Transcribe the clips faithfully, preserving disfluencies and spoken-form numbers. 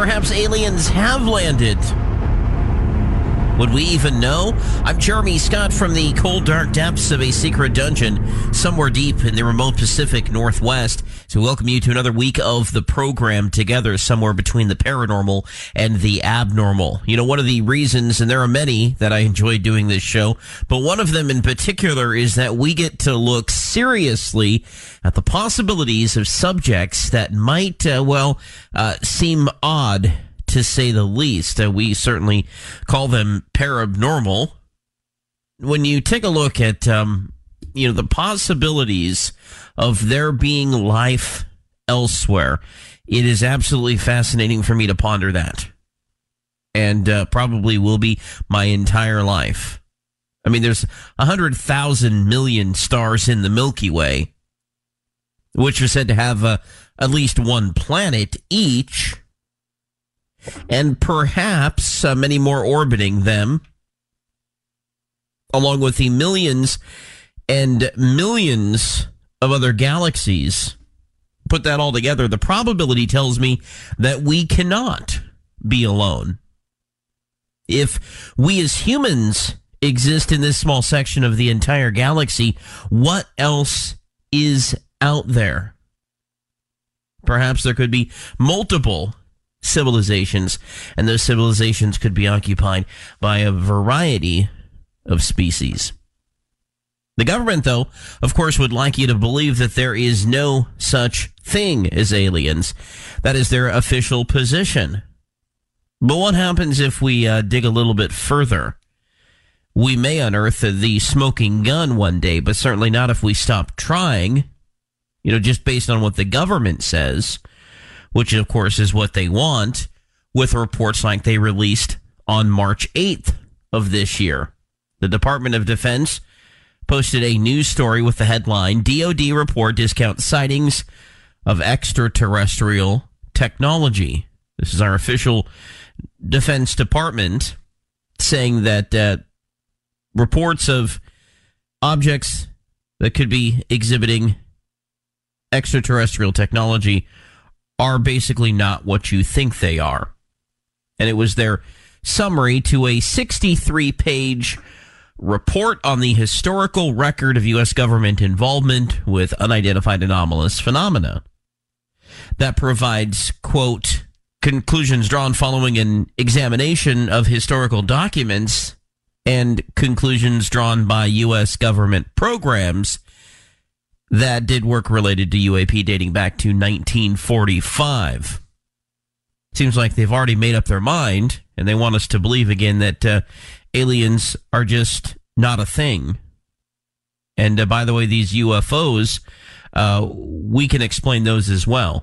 perhaps aliens have landed. Would we even know? I'm Jeremy Scott from the cold, dark depths of a secret dungeon somewhere deep in the remote Pacific Northwest to welcome you to another week of the program together somewhere between the paranormal and the abnormal. You know, one of the reasons, and there are many that I enjoy doing this show, but one of them in particular is that we get to look seriously at the possibilities of subjects that might, uh, well, uh, seem odd, to say the least. Uh, we certainly call them paranormal. When you take a look at, um, you know, the possibilities of there being life elsewhere, it is absolutely fascinating for me to ponder that. And uh, probably will be my entire life. I mean, there's one hundred thousand million stars in the Milky Way, which are said to have uh, at least one planet each. And perhaps uh, many more orbiting them, along with the millions and millions of other galaxies. Put that all together, the probability tells me that we cannot be alone. If we as humans exist in this small section of the entire galaxy, what else is out there? Perhaps there could be multiple civilizations, and those civilizations could be occupied by a variety of species. The government, though, of course, would like you to believe that there is no such thing as aliens. That is their official position. But what happens if we uh, dig a little bit further? We may unearth the smoking gun one day, but certainly not if we stop trying, you know, just based on what the government says, which, of course, is what they want, with reports like they released on March eighth of this year. The Department of Defense posted a news story with the headline, D O D report discounts sightings of extraterrestrial technology. This is our official Defense Department saying that uh, reports of objects that could be exhibiting extraterrestrial technology are basically not what you think they are. And it was their summary to a sixty-three page report on the historical record of U S government involvement with unidentified anomalous phenomena that provides, quote, conclusions drawn following an examination of historical documents and conclusions drawn by U S government programs that did work related to U A P dating back to nineteen forty-five. Seems like they've already made up their mind, and they want us to believe again that uh, aliens are just not a thing. And uh, by the way, these U F Os, uh, we can explain those as well.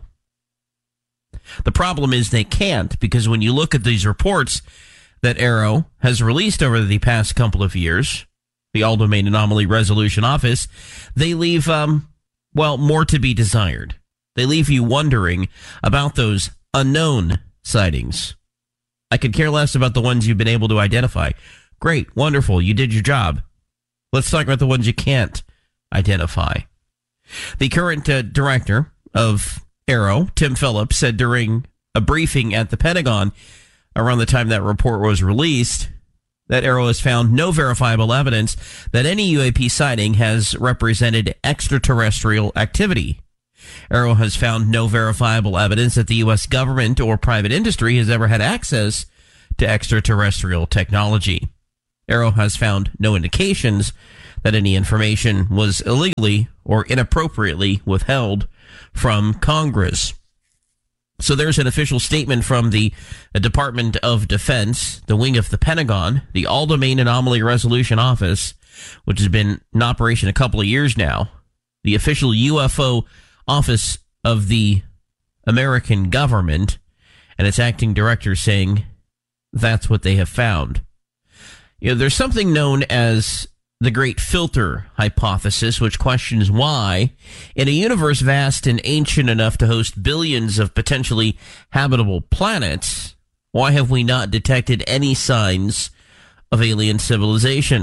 The problem is they can't, because when you look at these reports that AARO has released over the past couple of years, the All Domain Anomaly Resolution Office, they leave, um, well, more to be desired. They leave you wondering about those unknown sightings. I could care less about the ones you've been able to identify. Great, wonderful, you did your job. Let's talk about the ones you can't identify. The current uh, director of AARO, Tim Phillips, said during a briefing at the Pentagon around the time that report was released that AARO has found no verifiable evidence that any U A P sighting has represented extraterrestrial activity. AARO has found no verifiable evidence that the U S government or private industry has ever had access to extraterrestrial technology. AARO has found no indications that any information was illegally or inappropriately withheld from Congress. So there's an official statement from the Department of Defense, the wing of the Pentagon, the All Domain Anomaly Resolution Office, which has been in operation a couple of years now, the official U F O office of the American government, and its acting director saying that's what they have found. You know, there's something known as the Great Filter Hypothesis, which questions why, in a universe vast and ancient enough to host billions of potentially habitable planets, why have we not detected any signs of alien civilization?